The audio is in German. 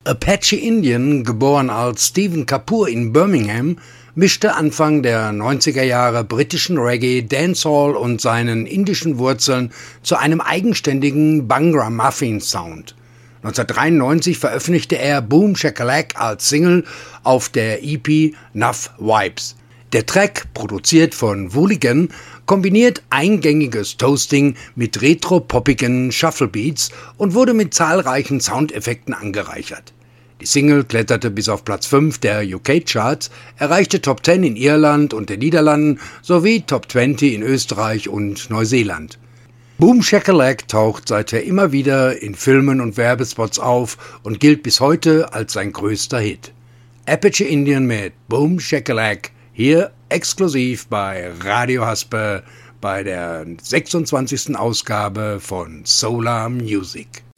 Apache Indian, geboren als Stephen Kapoor in Birmingham, mischte Anfang der 90er Jahre britischen Reggae, Dancehall und seinen indischen Wurzeln zu einem eigenständigen Bhangra Muffin Sound. 1993 veröffentlichte er Boom Shakalak als Single auf der EP Nuff Vibes. Der Track, produziert von Wooligan, kombiniert eingängiges Toasting mit retro-poppigen Shuffle-Beats und wurde mit zahlreichen Soundeffekten angereichert. Die Single kletterte bis auf Platz 5 der UK-Charts, erreichte Top 10 in Irland und den Niederlanden sowie Top 20 in Österreich und Neuseeland. Boom Shakalak taucht seither immer wieder in Filmen und Werbespots auf und gilt bis heute als sein größter Hit. Apache Indian mit Boom Shakalak, hier exklusiv bei Radio Haspe bei der 26. Ausgabe von Solar Music.